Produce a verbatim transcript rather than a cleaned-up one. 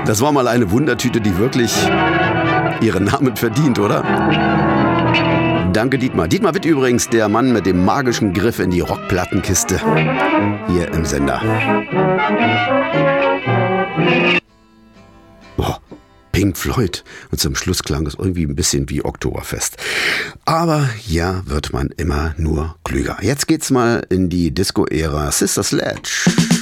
Das war mal eine Wundertüte, die wirklich ihren Namen verdient, oder? Danke, Dietmar. Dietmar Witt übrigens, der Mann mit dem magischen Griff in die Rockplattenkiste hier im Sender. Boah, Pink Floyd. Und zum Schluss klang es irgendwie ein bisschen wie Oktoberfest. Aber ja, wird man immer nur klüger. Jetzt geht's mal in die Disco-Ära. Sister Sledge.